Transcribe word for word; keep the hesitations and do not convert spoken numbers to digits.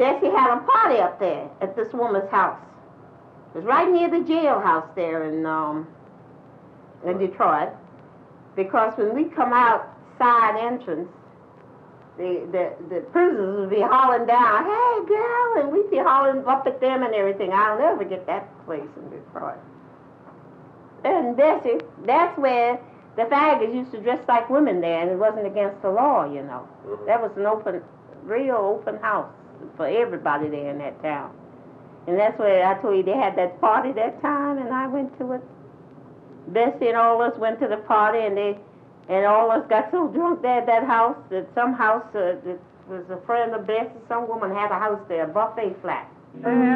Bessie had a party up there at this woman's house. It was right near the jailhouse there in um, in Detroit. Because when we come out side entrance, the, the, the prisoners would be hollering down, "Hey, girl," and we'd be hollering up at them and everything. I'll never forget that place in Detroit. And Bessie, that's where the faggots used to dress like women there, and it wasn't against the law, you know. Mm-hmm. That was an open, real open house for everybody there in that town. And that's where I told you they had that party that time, and I went to it. Bessie and all of us went to the party, and they, and all of us got so drunk there at that house that some house, uh, that was a friend of Bessie, some woman had a house there, a buffet flat. Mm-hmm.